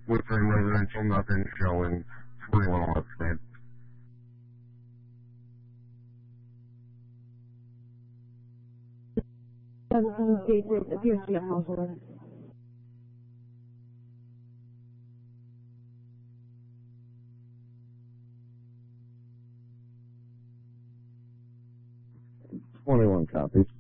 Lutheran Residential, nothing showing. 41 West State. It appears to be a household. One copies.